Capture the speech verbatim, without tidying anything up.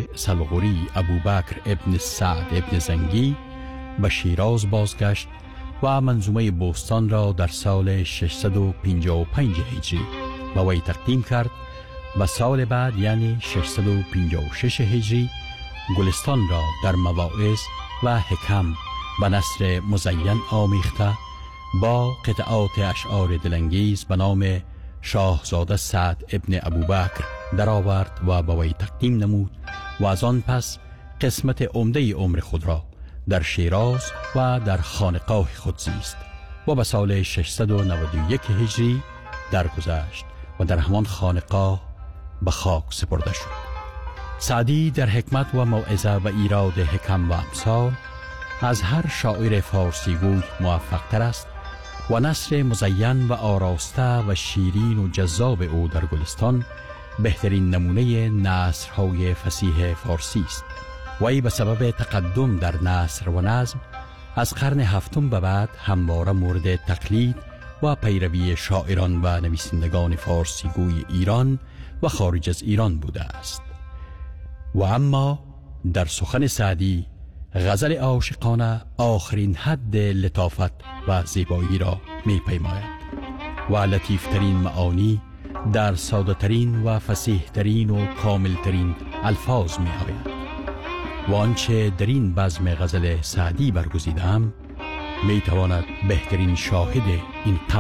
سلغوری ابوبکر ابن سعد ابن زنگی به شیراز بازگشت و منظومه بوستان را در سال ششصد و پنجاه و پنج هجری به وی تقدیم کرد و سال بعد یعنی ششصد و پنجاه و شش هجری گلستان را در مواعظ و حکم به نثر مزین آمیخته با قطعات اشعار دلانگیز به نام شاهزاده سعد ابن ابوبکر درآورد و به وی تقدیم نمود و از آن پس قسمت عمده عمر خود را در شیراز و در خانقاه خود زیست و به سال ششصد و نود و یک هجری درگذشت و در همان خانقاه به خاک سپرده شد. سعدی در حکمت و موعظه و ایراد حکم و امثال از هر شاعر فارسی گوی موفق تر است و نثر مزین و آراسته و شیرین و جذاب او در گلستان بهترین نمونه نثرهای فصیح فارسی است. وی به سبب تقدم در نثر و نظم از قرن هفتم به بعد همواره مورد تقلید و پیروی شاعران و نویسندگان فارسی گوی ایران و خارج از ایران بوده است. و اما در سخن سعدی غزل عاشقانه آخرین حد لطافت و زیبایی را می پیماید و لطیفترین معانی در ساده ترین و فصیح ترین و کامل ترین الفاظ می آید و آنچه در این بزم غزل سعدی برگزیدم می تواند بهترین شاهد این